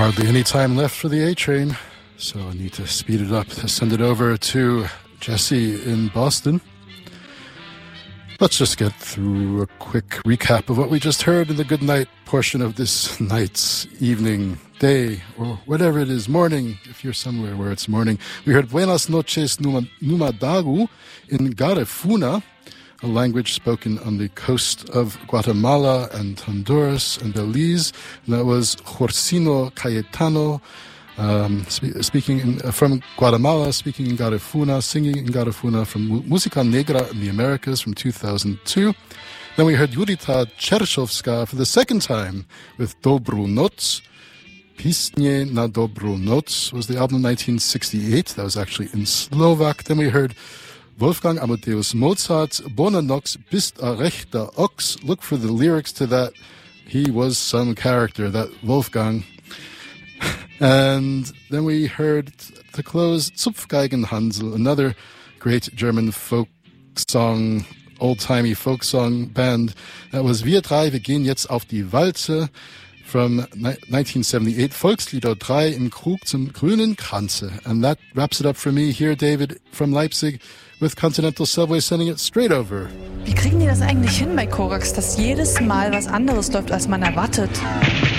hardly any time left for the A train, so I need to speed it up to send it over to Jesse in Boston. Let's just get through a quick recap of what we just heard in the good night portion of this night's evening, day, or whatever it is, morning, if you're somewhere where it's morning. We heard Buenas noches Numadagu in Garifuna, a language spoken on the coast of Guatemala and Honduras and Belize. And that was Jorcino Cayetano, speaking from Guatemala, speaking in Garifuna, singing in Garifuna from Música Negra in the Americas from 2002. Then we heard Judita Cheršovská for the second time with Dobru Noc. Písně na Dobru Noc was the album 1968. That was actually in Slovak. Then we heard Wolfgang Amadeus Mozart's Bona Nox bist a rechter Ochs. Look for the lyrics to that. He was some character, that Wolfgang. And then we heard, to close, Zupfgeigenhansel, another great German folk song, old-timey folk song band. That was Wir drei, wir gehen jetzt auf die Walze from 1978, Volkslieder 3 im Krug zum grünen Kranze. And that wraps it up for me here, David, from Leipzig, with Continental Subway sending it straight over. Wie kriegen die das eigentlich hin bei Korax, dass jedes Mal was anderes läuft, als man erwartet?